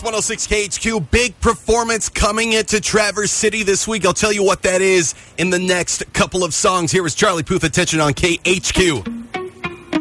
Sports 106 KHQ. Big performance coming into Traverse City this week. I'll tell you what that is in the next couple of songs. Here is Charlie Puth. Attention on KHQ.